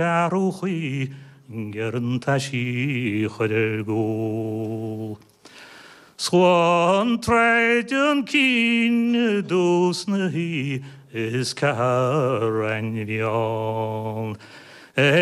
아루히 결은 다시 허들고 손트레든 긴 도스느히 스카란년